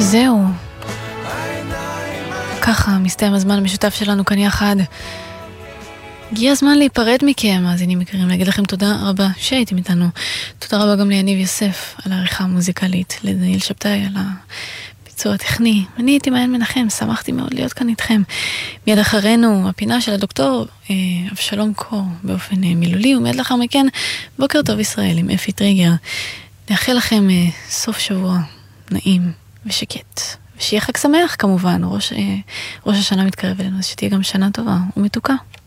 זהו. ככה מסתיים הזמן המשותף שלנו כאן יחד. הגיע הזמן להיפרד מכם, אז אני מכירים להגיד לכם תודה רבה שהייתם איתנו. תודה רבה גם ליניב יוסף על העריכה המוזיקלית, לדניאל שבתאי על הביצוע הטכני. אני הייתי מעיין מנחם, שמחתי מאוד להיות כאן איתכם. מיד אחרינו הפינה של הדוקטור אבשלום קור באופן מילולי, ומיד לאחר מכן בוקר טוב ישראל עם אפי טריגר. נאחל לכם סוף שבוע נעים ושקט. ושיהיה חג שמח כמובן, ראש השנה מתקרב אלינו, אז שתהיה גם שנה טובה ומתוקה.